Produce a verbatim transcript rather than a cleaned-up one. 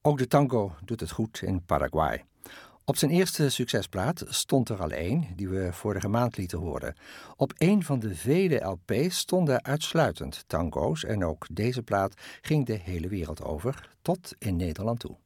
Ook de tango doet het goed in Paraguay. Op zijn eerste succesplaat stond er al één, die we vorige maand lieten horen. Op een van de vele L P's stonden uitsluitend tango's en ook deze plaat ging de hele wereld over, tot in Nederland toe.